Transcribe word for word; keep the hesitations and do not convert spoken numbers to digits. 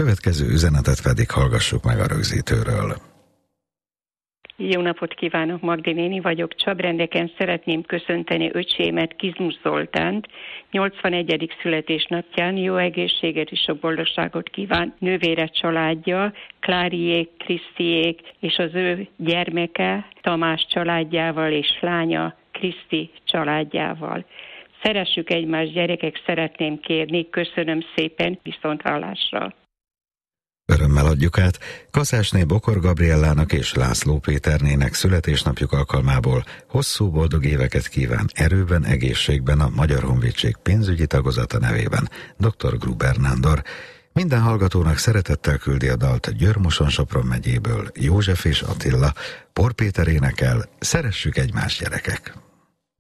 következő üzenetet pedig hallgassuk meg a rögzítőről. Jó napot kívánok, Magdi néni vagyok. Csabrendeken szeretném köszönteni öcsémet, Kizmus Zoltánt. nyolcvanegyedik születésnapján jó egészséget és sok boldogságot kíván nővére családja, Kláriék, Krisztiék és az ő gyermeke Tamás családjával és lánya Kriszti családjával. Szeressük egymást, gyerekek, szeretném kérni. Köszönöm szépen, viszonthallásra. Örömmel adjuk át Kaszásné Bokor Gabriellának és László Péternének születésnapjuk alkalmából hosszú boldog éveket kíván erőben, egészségben a Magyar Honvédség pénzügyi tagozata nevében doktor Gruber Nándor. Minden hallgatónak szeretettel küldi a dalt Győr-Moson-Sopron megyéből József és Attila. Por Péter énekel, szeressük egymást, gyerekek!